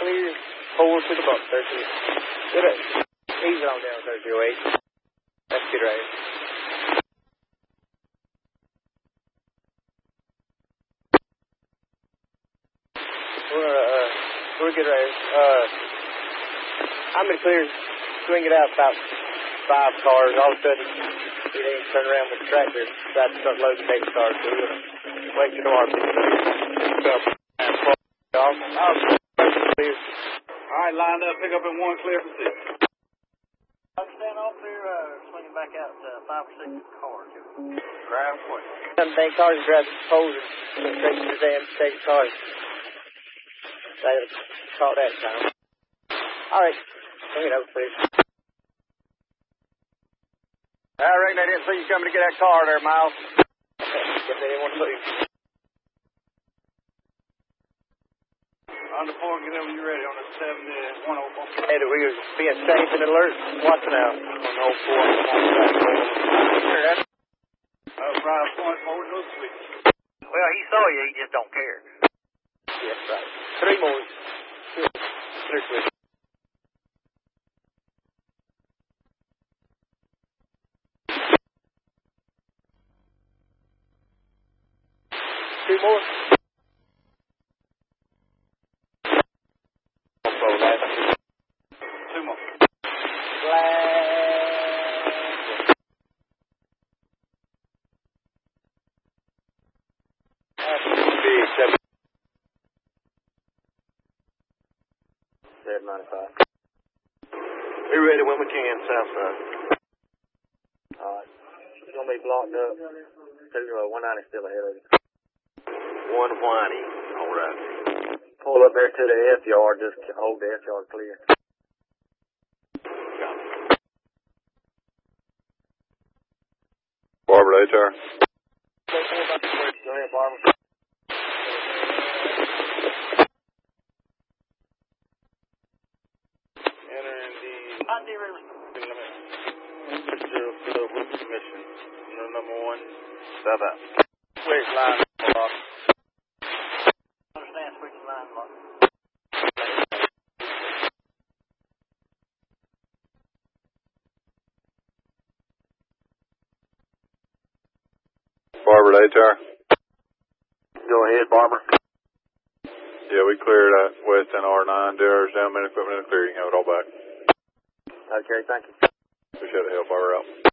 clear. Forward to the box, 13. Good. Easy on down, 3008. That's good right. We're good right. I'm in clear. Swing it out about 5 cars. All of a sudden, he didn't turn around with the tractor. Tried to start loading big cars. So we're going to wait till tomorrow. Clear. All right, lined up. Pick up in 1, clear for 6. I'm standing off there, swinging back out 5 or 6 cars. Grab point. Some big cars and grab poles and take cars. They caught that time. All right. Bring it over, please. I reckon they didn't see you coming to get that car there, Miles. Guess they didn't want to put you. On the 4, get over when you're ready on the 7-104. Hey, we were being safe and alert. Watch now. On the 04. Drive point forward, go switch. Well, he saw you, he just don't care. Yes, right. 3 more. Clear switch. Two more. Two more. Big 7. 795. Be ready when we can, Southside. Alright. It's going to be blocked up. 190 still ahead of you. 120. All right. Pull up there to the F yard. Just hold the F yard clear. Barbara, HR. Go ahead, Barbara. Enter in the commission. Number 1. Stop out. Where's line? Understand, switch line lock. Barbara, HR. Go ahead, Barbara. Yeah, we cleared that west NR9. There's down, equipment in the clear. You can have it all back. Okay, thank you. Appreciate the help, Barbara out.